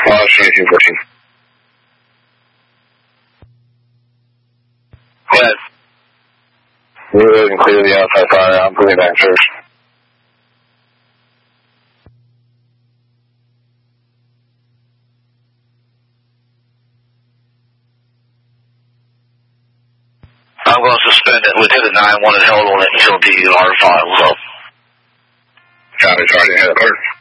1814. Go ahead. Reload and clear the outside fire. I'm putting it back in church. I'm going to suspend it. Lieutenant 9 wanted held on it until DER files up. Copy, Sergeant. Head alert.